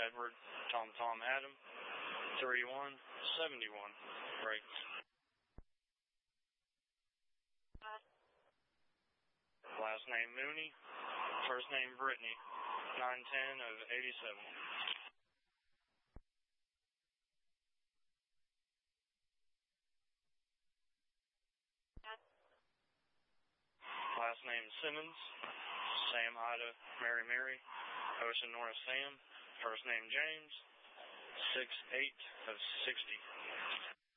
Edward, Tom Adam, 3171. Break. Last name Mooney, first name Brittany, 910 of 87. Last name Simmons, Sam Ida, Mary, Ocean North Sam, first name James, 68 of 60.